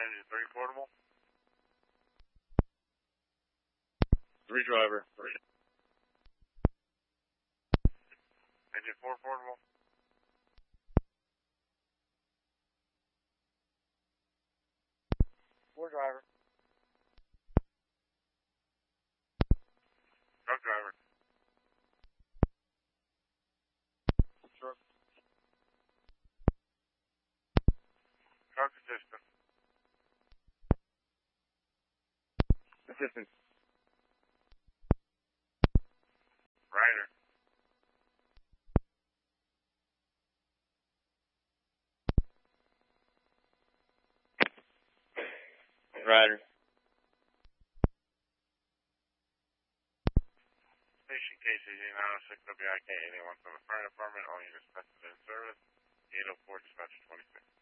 Engine 3 portable. 3 driver. Engine 4 portable. 4 driver. Truck driver. Truck. Truck assistant. Assistant. Rider. Rider. Station KCG 906 WIK. Anyone from the fire department, all units tested in service. 804 dispatcher 26.